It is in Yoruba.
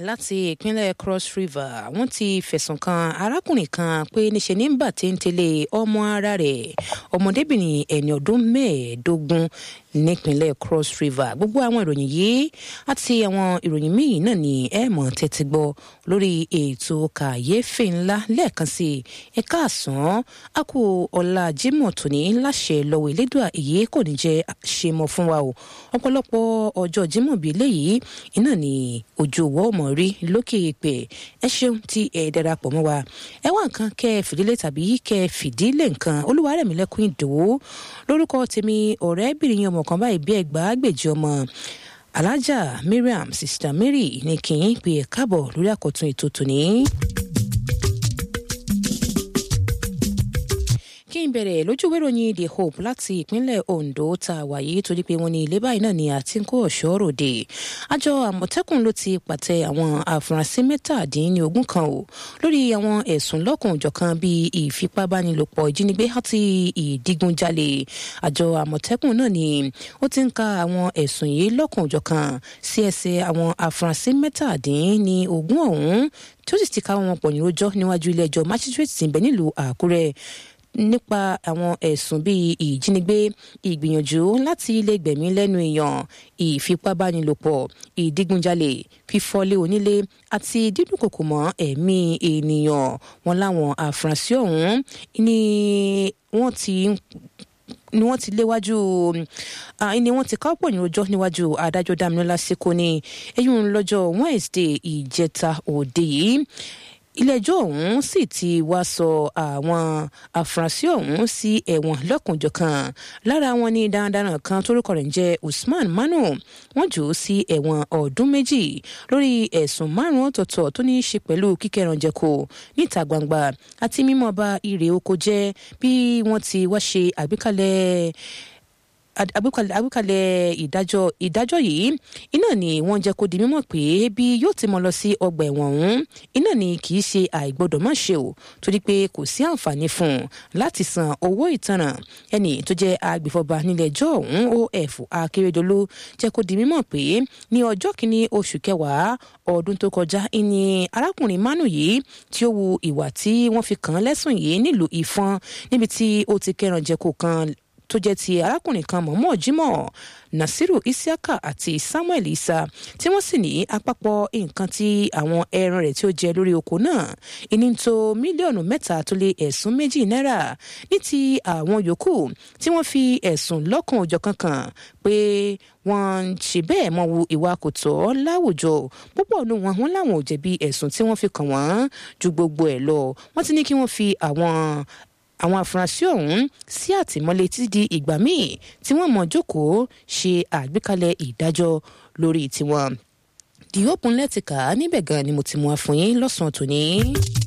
láti ìpínlẹ̀ Cross River wọ́n ti fẹ̀sùn kan arákùnrin kan pé níṣe ní bà tí ń tẹ̀lé ọmọ ara rẹ̀ ọmọdébìnrin ẹni ọdún mẹ́ẹ̀ẹ́dógún nípínlẹ̀ Cross River. Gbogbo àwọn ìròyìn yìí àti àwọn ìròyìn míì náà ni ẹ mọ̀ tẹ́tí gbọ́ lórí ètò kàyéfì ńlá lẹ́ẹ̀kan sí ẹ̀ka àsán a kú ọ̀la Jímọ̀ tòní láṣẹ lọ́wọ́ Elédùà èyí kò ní jẹ́ ṣe mọ́ fún wa o ọ̀pọ̀lọpọ̀ ọjọ́ Jímọ̀ bíi eléyìí iná ni ojú owó ọmọ rí lókè èpè ẹ ṣeun tí ẹ darapọ̀ mọ́ wa ẹ wá nǹkan kẹ́ ẹ fìdílé tàbí kẹ́ ẹ fìdílé nǹkan Olúwarẹ̀mílẹ́kùn Ìdòwú lórúkọ tèmi ọ̀rẹ́bìnrin ọmọ kan báyìí bí ẹgbàágbèjì ọmọ Alájà Mariam Sista Mary ní kí n pè é káàbọ̀ lórí àkọ́tún ètò tòní. Kí n bẹ̀rẹ̀ lójú ìwé ìròyìn The Hope láti ìpínlẹ̀ Ondo tá a wà yìí torí pé wọ́n ní ilé báyìí náà ni àti ń kó ọ̀ṣọ́ ròde. Àjọ Àmọ̀tẹ́kùn ló ti pàtẹ àwọn afurasí 17 kan o lórí àwọn ẹ̀sùn lọ́kùnjọ̀kan bíi ìfipábánilòpọ̀ ìjínigbé àti ìdígunjalè. Àjọ Àmọ̀tẹ́kùn náà ni ó ti ń ka àwọn ẹ̀sùn yìí lọ́kùnjọ̀kan sí ẹsẹ̀ àwọn afurasí 17 ọ̀hún tí ó sì ti ká wọn pọ̀ ní rojọ́ níwájú ilé ẹjọ́ májísírèètì tí ń bẹ nílùú Àkúrẹ́ nípa àwọn ẹ̀sùn bíi ìjínigbé ìgbìyànjú láti ilé gbẹ̀mí lẹ́nu èèyàn ìfipábánilòpọ̀ ìdígunjalè fífọ́lé onílé àti dídúnkòkò mọ́ ẹ̀mí ènìyàn wọn láwọn afurasí ọ̀hún ni wọ́n ti léwájú ni wọ́n ti káwọ́ pọ̀ ní ọjọ́ níwájú adájọ́ Dámilọ́lá Sékóní ẹ̀yún lọ́jọ́ Wednesday ìjẹta òde yìí ilé-ẹjọ́ ọ̀hún sì ti wá sọ àwọn afurasí ọ̀hún sí ẹ̀wọ̀n lọ́kùnjọ̀kan lára wọn ní darandaran kan tórúkọ rẹ̀ ń jẹ́ Usman Manu wọ́n jù ú sí ẹ̀wọ̀n ọdún 2 lórí ẹ̀sùn 5 ọ̀tọ̀ọ̀tọ̀ tó ní í ṣe pẹ̀lú kíkẹ́ranjẹko níta gbangba àti mímọ́ ba irè oko jẹ́ bí wọ́n ti wá ṣe àgbékalẹ̀ ìdájọ́ yìí iná ni wọ́n jẹ́ kó di mímọ̀ pé bí yóò ti mọ lọ sí ọgbà ẹ̀wọ̀n ọ̀hún iná ni kì í ṣe àìgbọ́dọ̀ má ṣe o torí pé kò sí àǹfààní fún un láti san owó ìtanràn ẹni tó jẹ́ agbèfọ́ba nílé ẹjọ́ ọ̀hún OF Akérédolú jẹ́ kó di mímọ̀ pé ní ọjọ́ 1 oṣù kẹwàá ọdún tó kọjá ní arákùnrin Manu yìí tí ó wu ìwà tí wọ́n fi kàn án lẹ́sùn yìí nílùú Ìfọ̀n níbi tí ó ti kẹrànjẹko kan tó jẹ́ ti arákùnrin kan Mọ̀mọ́ Jímọ̀ Nasiru Isiaka àti Samuel Isa tí wọ́n sì ní àpapọ̀ nǹkan tí àwọn ẹran rẹ̀ tí ó jẹ lórí oko náà ìní tó mílíọ̀nù 3 tó lé ẹ̀sùn 2 náírà ní ti àwọn yòókù tí wọ́n fi ẹ̀sùn lọ́kàn òjọ̀kan kan pé wọ́n ń ṣe bẹ́ẹ̀ mọ́ wu ìwà kò tọ́ láwùjọ púpọ̀ nínú wọn láwọn ò jẹ̀bi ẹ̀sùn tí wọ́n fi kàn wọ́n ju gbogbo ẹ̀ lọ wọ́n ti ní kí wọ́n fi àwọn afurasí ọ̀hún sí àtìmọ́lé títí di ìgbà míì tí wọ́n mọ̀ jókòó ṣe àgbékalẹ̀ ìdájọ́ lórí tiwọn. The Open lẹ́tìkà níbẹ̀ gan ni mo ti mú wa fún yín lọ́sàn-án tòní.